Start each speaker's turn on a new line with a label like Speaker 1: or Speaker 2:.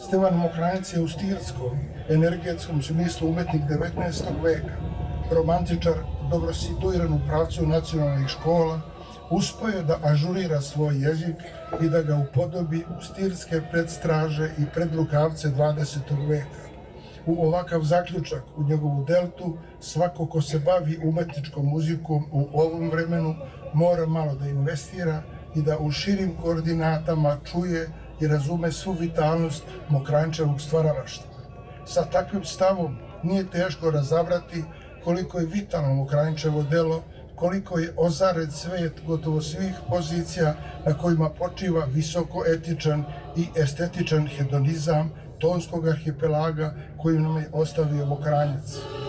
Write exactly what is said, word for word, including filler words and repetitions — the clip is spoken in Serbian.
Speaker 1: Stevan Mokranjac je u stilskom, energetskom smislu umetnik devetnaestog veka, romantičar dobro situiran u pravcu nacionalnih škola, uspeo je da ažurira svoj jezik i da ga upodobi u stilske predstraže i predrukavce dvadesetog veka. U ovakav zaključak u njegovu deltu svako ko se bavi umetničkom muzikom u ovom vremenu mora malo da investira i da u širim koordinatama čuje i razume svu vitalnost Mokranjčevog stvaralaštva. Sa takvim stavom nije teško razabrati koliko je vitalno Mokranjčevo delo, koliko je ozared svet gotovo svih pozicija na kojima počiva visoko etičan i estetičan hedonizam tonskog arhipelaga koji nam je ostavio Mokranjac.